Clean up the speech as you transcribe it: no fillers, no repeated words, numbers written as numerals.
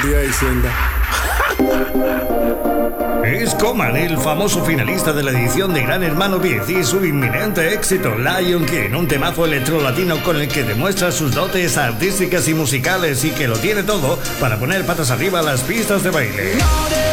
día de Hacienda. Es Coman, el famoso finalista de la edición de Gran Hermano 10 y su inminente éxito, Lion King, un temazo electrolatino con el que demuestra sus dotes artísticas y musicales y que lo tiene todo para poner patas arriba a las pistas de baile.